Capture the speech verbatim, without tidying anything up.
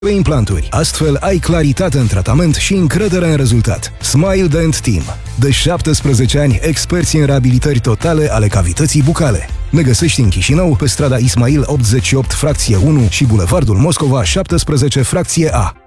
pe implanturi. Astfel ai claritate în tratament și încredere în rezultat. Smile Dent Team. De șaptesprezece ani, experți în reabilitări totale ale cavității bucale. Ne găsești în Chișinău, pe strada Ismail optzeci și opt, fracție unu și bulevardul Moscova șaptesprezece, fracție A.